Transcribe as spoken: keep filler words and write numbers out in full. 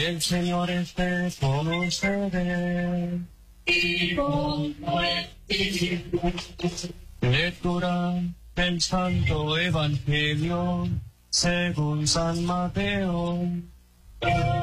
el Señor esté con ustedes. Y con tu espíritu. Lectura del Santo Evangelio según San Mateo.